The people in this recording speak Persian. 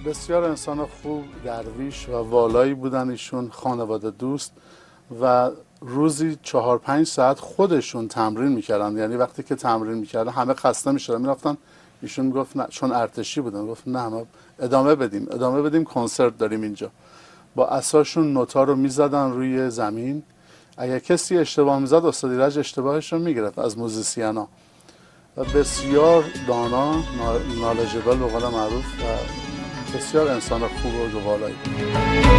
بسیار انسان خوب، درویش و والایی بودن ایشون، خانواده دوست و روزی 4-5 ساعت خودشون تمرین میکردن. یعنی وقتی که تمرین میکردن همه خسته میشدن میرفتن، ایشون گفت نه، چون ارتشی بودن، گفت نه ما ادامه بدیم کنسرت داریم اینجا. با عصاشون نوتا رو میزدن روی زمین، اگر کسی اشتباه میزد استاد ایرج اشتباهش رو میگرفت از موزیسینا. و بسیار دانا، نالجبل به قول معروف و بسیار انسان خوب و والایی.